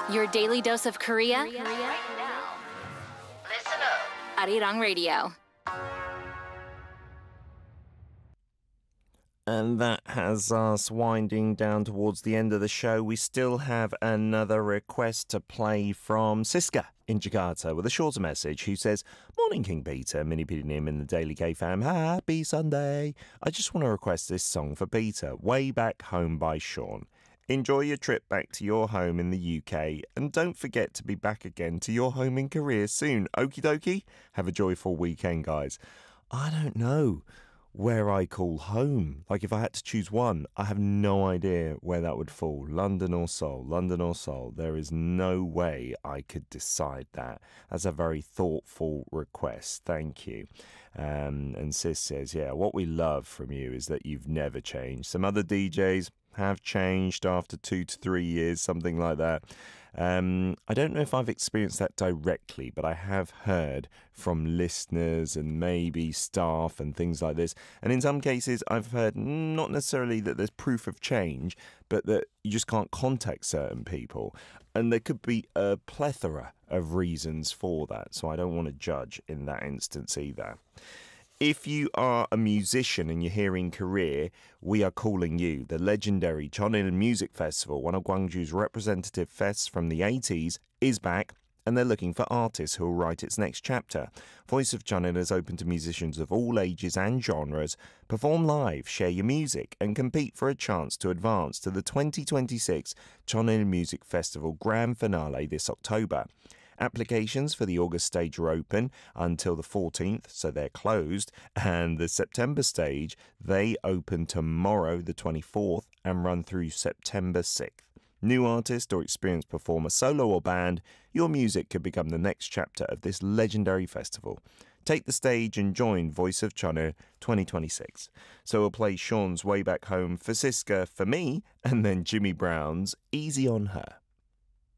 Your daily dose of Korea. Right now. Listen up. Arirang Radio. And that has us winding down towards the end of the show. We still have another request to play from Siska in Jakarta with a shorter message who says, "Morning King Peter, Mini Peter Nim and the Daily K fam, happy Sunday. I just want to request this song for Peter, Way Back Home by Sean. Enjoy your trip back to your home in the UK and don't forget to be back again to your home in Korea soon. Okie dokie? Have a joyful weekend, guys." I don't know where I call home. Like if I had to choose one, I have no idea where that would fall. London or Seoul, London or Seoul. There is no way I could decide that. That's a very thoughtful request. Thank you. And Sis says, yeah, what we love from you is that you've never changed. Some other DJs have changed after 2 to 3 years, something like that. I don't know if I've experienced that directly, but I have heard from listeners and maybe staff and things like this. And in some cases, I've heard not necessarily that there's proof of change, but that you just can't contact certain people. And there could be a plethora of reasons for that. So I don't want to judge in that instance either. If you are a musician and you're here in Korea, we are calling you. The legendary Cheonil Music Festival, one of Gwangju's representative fests from the 80s, is back, and they're looking for artists who will write its next chapter. Voice of Cheonil is open to musicians of all ages and genres. Perform live, share your music, and compete for a chance to advance to the 2026 Cheonil Music Festival Grand Finale this October. Applications for the August stage are open until the 14th, so they're closed, and the September stage, they open tomorrow, the 24th, and run through September 6th. New artist or experienced performer, solo or band, your music could become the next chapter of this legendary festival. Take the stage and join Voice of Cheonil 2026. So we'll play Sean's Way Back Home for Siska for me, and then Jimmy Brown's Easy on Her.